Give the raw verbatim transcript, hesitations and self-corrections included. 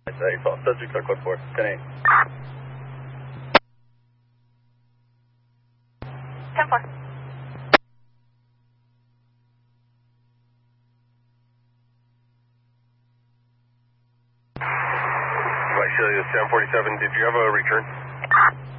Hey, call subject on code four, ten eight. ten four. Visalia seven forty-seven, did you have a return?